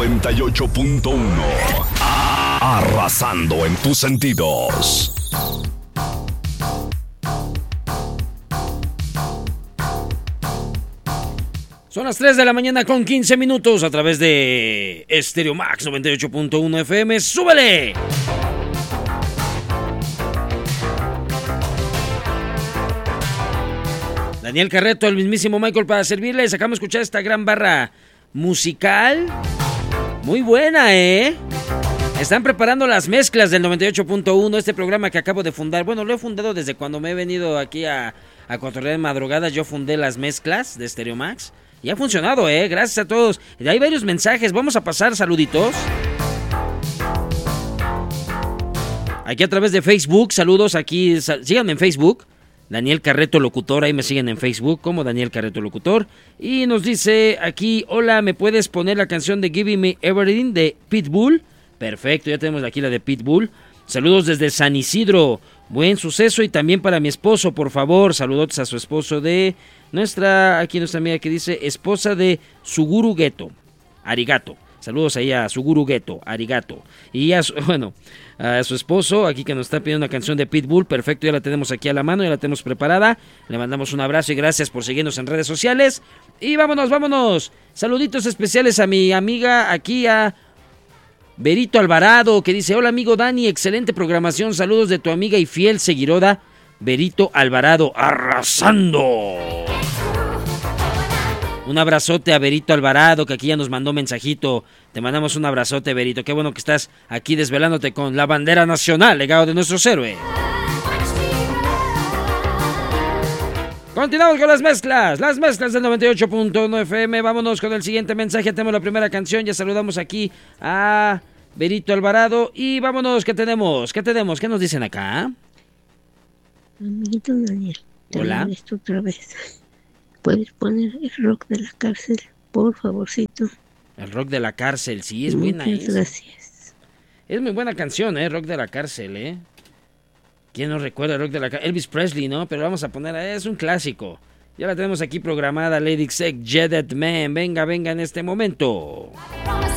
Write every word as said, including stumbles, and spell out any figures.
noventa y ocho punto uno. Arrasando en tus sentidos. Son las tres de la mañana con quince minutos a través de Stereo Max noventa y ocho punto uno F M. ¡Súbele! Daniel Carreto, el mismísimo Michael para servirles. Acabamos de escuchar esta gran barra musical. Muy buena, ¿eh? Están preparando las mezclas del noventa y ocho punto uno, este programa que acabo de fundar. Bueno, lo he fundado desde cuando me he venido aquí a, a cotorrear en madrugadas. Yo fundé las mezclas de Stereo Max. Y ha funcionado, ¿eh? Gracias a todos. Hay varios mensajes. Vamos a pasar saluditos. Aquí a través de Facebook. Saludos aquí. Sal- síganme en Facebook. Daniel Carreto Locutor. Ahí me siguen en Facebook como Daniel Carreto Locutor. Y nos dice aquí: hola, ¿me puedes poner la canción de Giving Me Everything de Pitbull? Perfecto, ya tenemos aquí la de Pitbull. Saludos desde San Isidro. Buen suceso y también para mi esposo, por favor. Saludos a su esposo de nuestra, aquí nuestra amiga que dice esposa de Suguru Geto. Arigato. Saludos ahí a Suguru Geto. Arigato. Y a su, bueno, a su esposo, aquí que nos está pidiendo una canción de Pitbull. Perfecto, ya la tenemos aquí a la mano, ya la tenemos preparada. Le mandamos un abrazo y gracias por seguirnos en redes sociales. Y vámonos, vámonos. Saluditos especiales a mi amiga aquí a Berito Alvarado, que dice: hola amigo Dani, excelente programación, saludos de tu amiga y fiel seguidora Berito Alvarado, arrasando. Un abrazote a Berito Alvarado, que aquí ya nos mandó mensajito. Te mandamos un abrazote, Berito, qué bueno que estás aquí desvelándote con la bandera nacional, legado de nuestros héroes. Continuamos con las mezclas, las mezclas del noventa y ocho punto uno F M. Vámonos con el siguiente mensaje. Tenemos la primera canción, ya saludamos aquí a Berito Alvarado. Y vámonos, ¿qué tenemos? ¿Qué tenemos? ¿Qué nos dicen acá? Amiguito Daniel, te Hola. molesto otra vez. ¿Puedes poner el rock de la cárcel, por favorcito? El rock de la cárcel, sí, es buena. Muchas ¿eh? gracias. Es muy buena canción, ¿eh? Rock de la cárcel, ¿eh? ¿Quién no recuerda el rock de la cárcel? Elvis Presley, ¿no? Pero vamos a poner, es un clásico. Ya la tenemos aquí programada, Lady X, Jeded Man. Venga, venga en este momento.